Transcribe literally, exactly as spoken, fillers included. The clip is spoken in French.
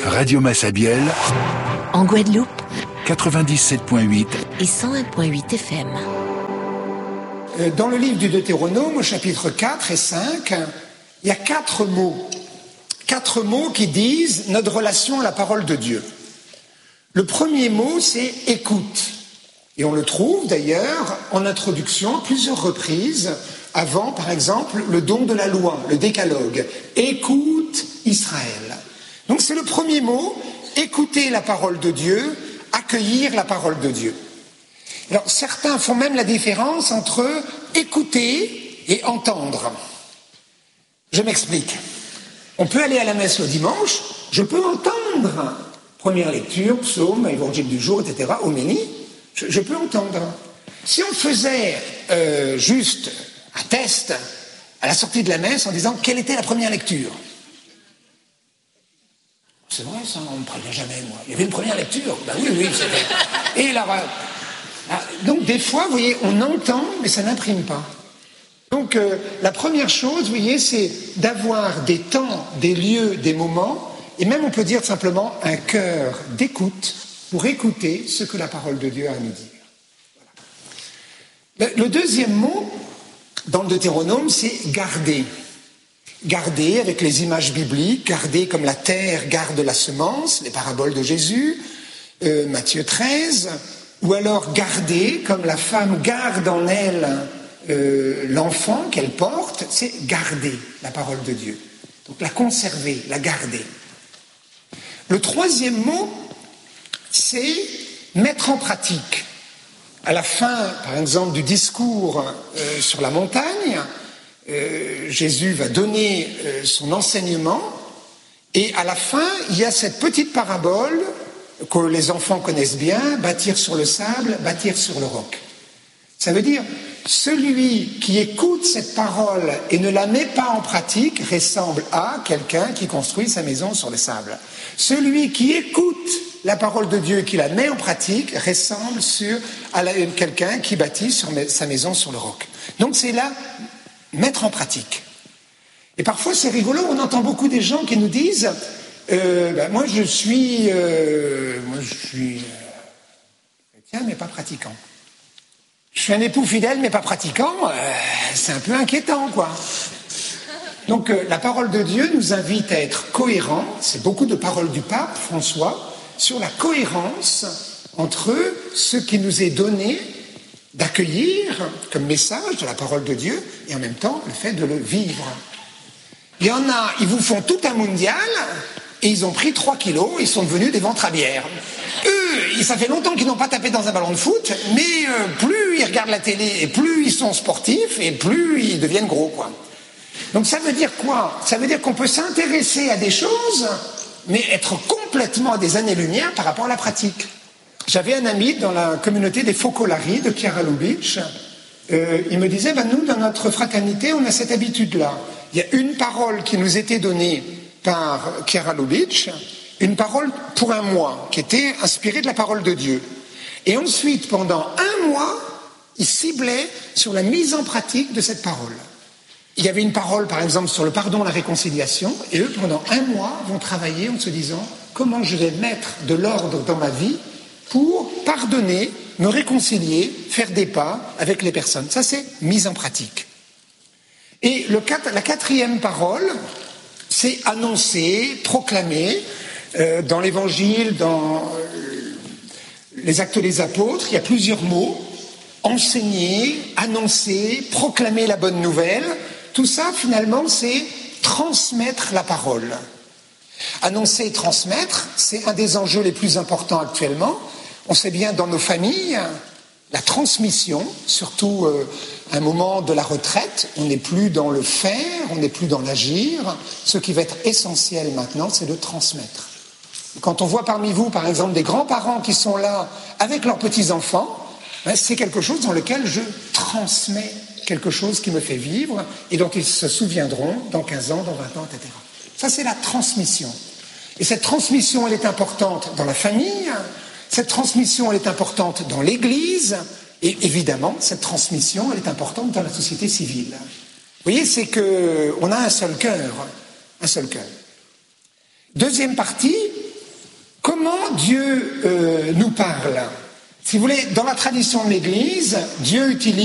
Radio Massabielle, en Guadeloupe, quatre-vingt-dix-sept virgule huit et cent un virgule huit F M. Dans le livre du Deutéronome, au chapitre quatre et cinq, il y a quatre mots. Quatre mots qui disent notre relation à la parole de Dieu. Le premier mot, c'est « écoute ». Et on le trouve d'ailleurs en introduction à plusieurs reprises, avant par exemple le don de la loi, le décalogue. « Écoute Israël ». Donc c'est le premier mot, écouter la parole de Dieu, accueillir la parole de Dieu. Alors certains font même la différence entre écouter et entendre. Je m'explique. On peut aller à la messe le dimanche, je peux entendre. Première lecture, psaume, évangile du jour, et cetera, homélie, je, je peux entendre. Si on faisait euh, juste un test à la sortie de la messe en disant quelle était la première lecture? C'est vrai ça, on ne me prévient jamais moi. Il y avait une première lecture? Ben oui, oui, c'est vrai. Et là, donc des fois, vous voyez, on entend, mais ça n'imprime pas. Donc euh, la première chose, vous voyez, c'est d'avoir des temps, des lieux, des moments, et même on peut dire simplement un cœur d'écoute pour écouter ce que la parole de Dieu a à nous dire. Voilà. Le deuxième mot dans le Deutéronome, c'est garder. Garder avec les images bibliques, garder comme la terre garde la semence, les paraboles de Jésus, euh, Matthieu treize, ou alors garder comme la femme garde en elle euh, l'enfant qu'elle porte, c'est garder la parole de Dieu. Donc la conserver, la garder. Le troisième mot, c'est mettre en pratique. À la fin, par exemple, du discours euh, sur la montagne, euh, Jésus va donner euh, son enseignement et à la fin, il y a cette petite parabole que les enfants connaissent bien, bâtir sur le sable, bâtir sur le roc. Ça veut dire, celui qui écoute cette parole et ne la met pas en pratique ressemble à quelqu'un qui construit sa maison sur le sable. Celui qui écoute la parole de Dieu et qui la met en pratique ressemble sur, à la, quelqu'un qui bâtit sur sa maison sur le roc. Donc c'est là, mettre en pratique. Et parfois c'est rigolo, on entend beaucoup des gens qui nous disent euh, ben, moi je suis, euh, moi je suis euh, chrétien mais pas pratiquant. Je suis un époux fidèle mais pas pratiquant, euh, c'est un peu inquiétant quoi. Donc euh, la parole de Dieu nous invite à être cohérents, c'est beaucoup de paroles du pape François, sur la cohérence entre ce qui nous est donné d'accueillir comme message de la parole de Dieu et en même temps le fait de le vivre. Il y en a, ils vous font tout un mondial et ils ont pris trois kilos, ils sont devenus des ventres à bière. Eux, ça fait longtemps qu'ils n'ont pas tapé dans un ballon de foot, mais euh, plus ils regardent la télé et plus ils sont sportifs et plus ils deviennent gros, quoi. Donc ça veut dire quoi? Ça veut dire qu'on peut s'intéresser à des choses, mais être complètement à des années-lumière par rapport à la pratique. J'avais un ami dans la communauté des Focolari de Chiara Lubich. Euh, il me disait, ben nous, dans notre fraternité, on a cette habitude-là. Il y a une parole qui nous était donnée par Chiara Lubich, une parole pour un mois, qui était inspirée de la parole de Dieu. Et ensuite, pendant un mois, il ciblait sur la mise en pratique de cette parole. Il y avait une parole, par exemple, sur le pardon, la réconciliation, et eux, pendant un mois, vont travailler en se disant comment je vais mettre de l'ordre dans ma vie pour pardonner, me réconcilier, faire des pas avec les personnes. Ça, c'est mise en pratique. Et le, la quatrième parole, c'est annoncer, proclamer. Euh, dans l'Évangile, dans euh, les Actes des Apôtres, il y a plusieurs mots. Enseigner, annoncer, proclamer la bonne nouvelle. Tout ça, finalement, c'est transmettre la parole. Annoncer et transmettre, c'est un des enjeux les plus importants actuellement. On sait bien dans nos familles, la transmission, surtout euh, à un moment de la retraite, on n'est plus dans le faire, on n'est plus dans l'agir. Ce qui va être essentiel maintenant, c'est de transmettre. Quand on voit parmi vous, par exemple, des grands-parents qui sont là avec leurs petits-enfants, ben, c'est quelque chose dans lequel je transmets quelque chose qui me fait vivre et dont ils se souviendront dans quinze ans, dans vingt ans, et cetera. Ça, c'est la transmission. Et cette transmission, elle est importante dans la famille, cette transmission, elle est importante dans l'Église, et évidemment, cette transmission, elle est importante dans la société civile. Vous voyez, c'est qu'on a un seul cœur, un seul cœur. Deuxième partie, comment Dieu euh, nous parle? Si vous voulez, dans la tradition de l'Église, Dieu utilise